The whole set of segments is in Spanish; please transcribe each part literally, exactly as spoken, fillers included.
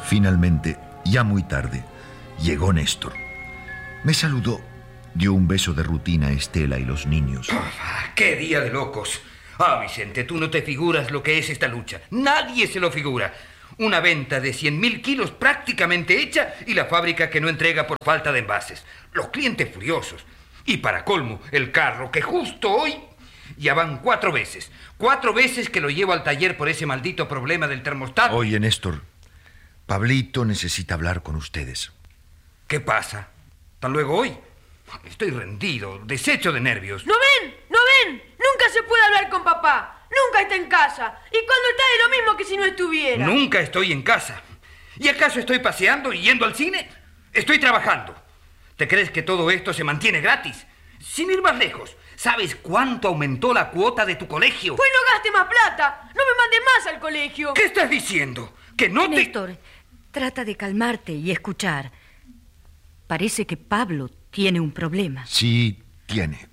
Finalmente, ya muy tarde, llegó Néstor. Me saludó, dio un beso de rutina a Estela y los niños. Ah, ¡qué día de locos! Ah, Vicente, tú no te figuras lo que es esta lucha. Nadie se lo figura. Una venta de cien mil kilos prácticamente hecha y la fábrica que no entrega por falta de envases. Los clientes furiosos. Y para colmo, el carro que justo hoy ya van cuatro veces. Cuatro veces que lo llevo al taller por ese maldito problema del termostato. Oye, Néstor, Pablito necesita hablar con ustedes. ¿Qué pasa? ¿Tan luego hoy? Estoy rendido, deshecho de nervios. ¿No ven? ¿No ven? Nunca se puede hablar con papá. Nunca está en casa. Y cuando está es lo mismo que si no estuviera. Nunca estoy en casa. ¿Y acaso estoy paseando y yendo al cine? Estoy trabajando. ¿Te crees que todo esto se mantiene gratis? Sin ir más lejos, ¿sabes cuánto aumentó la cuota de tu colegio? Pues no gaste más plata. No me mande más al colegio. ¿Qué estás diciendo? ¿Que no te...? Néstor, trata de calmarte y escuchar. Parece que Pablo tiene un problema. Sí, tiene.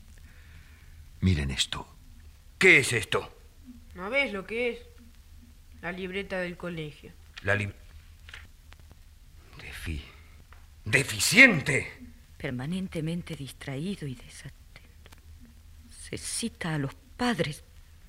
Miren esto. ¿Qué es esto? ¿No ves lo que es? La libreta del colegio. La lib... Defi... ¡Deficiente! Permanentemente distraído y desatento. Se cita a los padres.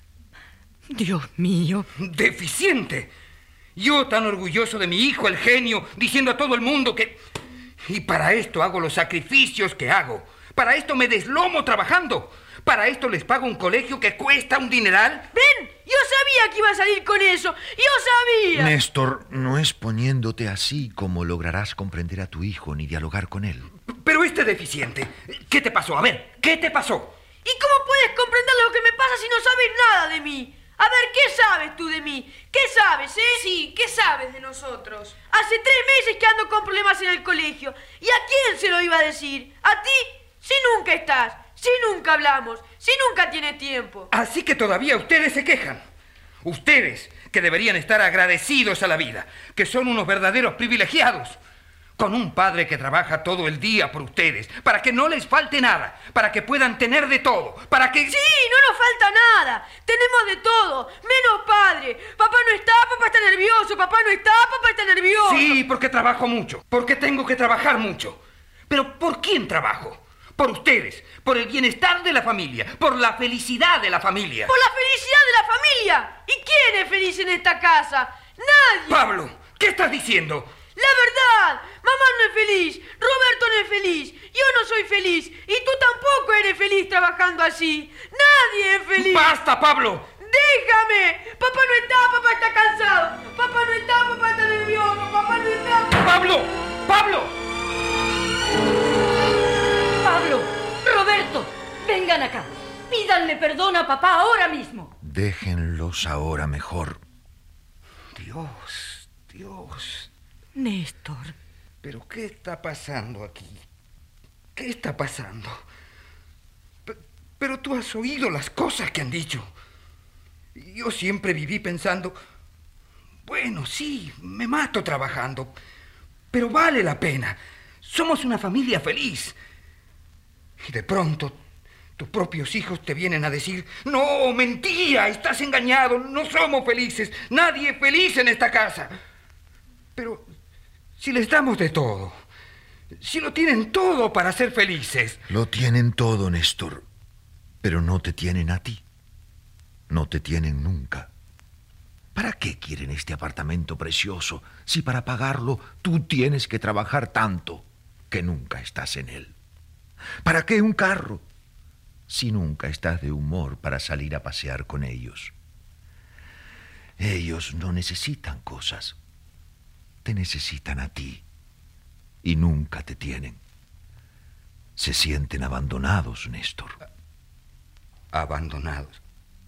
Dios mío. ¡Deficiente! Yo tan orgulloso de mi hijo, el genio, diciendo a todo el mundo que... Y para esto hago los sacrificios que hago. Para esto me deslomo trabajando. Para esto les pago un colegio que cuesta un dineral. ¡Ven! Yo sabía que iba a salir con eso. ¡Yo sabía! Néstor, no es poniéndote así como lograrás comprender a tu hijo ni dialogar con él. Pero este deficiente, ¿qué te pasó? A ver, ¿qué te pasó? ¿Y cómo puedes comprender lo que me pasa si no sabes nada de mí? A ver, ¿qué sabes tú de mí? ¿Qué sabes, eh? Sí, ¿qué sabes de nosotros? Hace tres meses que ando con problemas en el colegio. ¿Y a quién se lo iba a decir? ¿A ti? Si nunca estás, si nunca hablamos, si nunca tienes tiempo. Así que todavía ustedes se quejan. Ustedes, que deberían estar agradecidos a la vida, que son unos verdaderos privilegiados. Con un padre que trabaja todo el día por ustedes, para que no les falte nada, para que puedan tener de todo, para que... Sí, no nos falta nada. Tenemos de todo, menos padre. Papá no está, papá está nervioso. Papá no está, papá está nervioso. Sí, porque trabajo mucho, porque tengo que trabajar mucho. Pero ¿por quién trabajo? Por ustedes, por el bienestar de la familia, por la felicidad de la familia. Por la felicidad de la familia. ¿Y quién es feliz en esta casa? Nadie. Pablo, ¿qué estás diciendo? La verdad, mamá no es feliz, Roberto no es feliz, yo no soy feliz y tú tampoco eres feliz trabajando así. Nadie es feliz. ¡Basta, Pablo! ¡Déjame! Papá no está, papá está cansado. Papá no está, papá está nervioso. Papá no está. ¡Pablo! ¡Pablo! Pablo, Roberto, vengan acá. Pídanle perdón a papá ahora mismo. Déjenlos ahora mejor. Dios, Dios... Néstor. ¿Pero qué está pasando aquí? ¿Qué está pasando? P- pero tú has oído las cosas que han dicho. Yo siempre viví pensando, bueno, sí, me mato trabajando, pero vale la pena. Somos una familia feliz. Y de pronto, tus propios hijos te vienen a decir, no, mentira, estás engañado, no somos felices, nadie es feliz en esta casa. Pero... si les damos de todo, si lo tienen todo para ser felices. Lo tienen todo, Néstor, pero no te tienen a ti. No te tienen nunca. ¿Para qué quieren este apartamento precioso si para pagarlo tú tienes que trabajar tanto que nunca estás en él? ¿Para qué un carro si nunca estás de humor para salir a pasear con ellos? Ellos no necesitan cosas. Te necesitan a ti y nunca te tienen. Se sienten abandonados, Néstor. ¿Abandonados?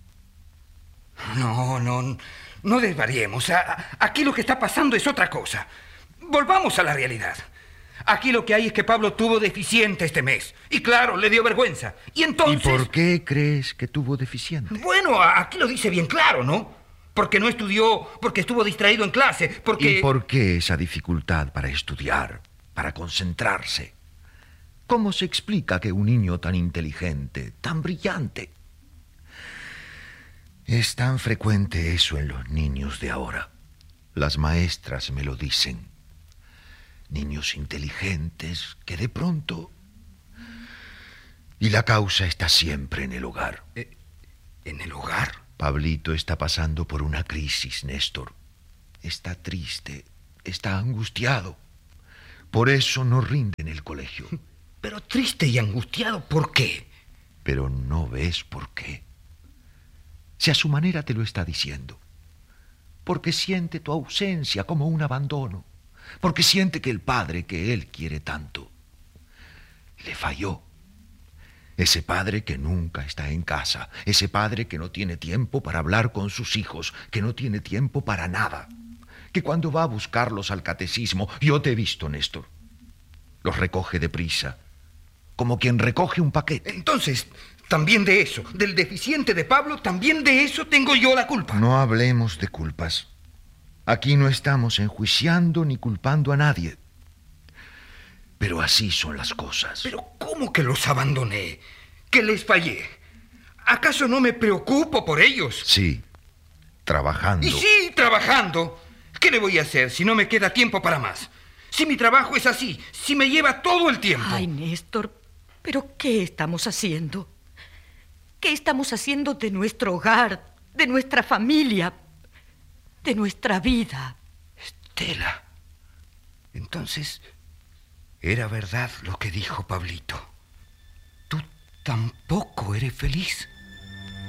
No, no, no desvariemos. A- a- Aquí lo que está pasando es otra cosa. Volvamos a la realidad. Aquí lo que hay es que Pablo tuvo deficiente este mes. Y claro, le dio vergüenza. Y entonces... ¿Y por qué crees que tuvo deficiente? Bueno, a- aquí lo dice bien claro, ¿no? Porque no estudió, porque estuvo distraído en clase, porque... ¿Y por qué esa dificultad para estudiar, para concentrarse? ¿Cómo se explica que un niño tan inteligente, tan brillante? Es tan frecuente eso en los niños de ahora. Las maestras me lo dicen. Niños inteligentes que de pronto... Y la causa está siempre en el hogar. Eh, ¿En el hogar? Pablito está pasando por una crisis, Néstor. Está triste, está angustiado. Por eso no rinde en el colegio. Pero triste y angustiado, ¿por qué? Pero no ves por qué. Si a su manera te lo está diciendo. Porque siente tu ausencia como un abandono. Porque siente que el padre que él quiere tanto le falló. Ese padre que nunca está en casa, ese padre que no tiene tiempo para hablar con sus hijos, que no tiene tiempo para nada, que cuando va a buscarlos al catecismo, yo te he visto, Néstor, los recoge deprisa, como quien recoge un paquete. Entonces, también de eso, del deficiente de Pablo, también de eso tengo yo la culpa. No hablemos de culpas. Aquí no estamos enjuiciando ni culpando a nadie. Pero así son las cosas. Pero ¿cómo que los abandoné? ¿Que les fallé? ¿Acaso no me preocupo por ellos? Sí, trabajando. Y sí, trabajando. ¿Qué le voy a hacer si no me queda tiempo para más? Si mi trabajo es así, si me lleva todo el tiempo. Ay, Néstor, ¿pero qué estamos haciendo? ¿Qué estamos haciendo de nuestro hogar, de nuestra familia, de nuestra vida? Estela. Entonces, era verdad lo que dijo Pablito. Tú tampoco eres feliz.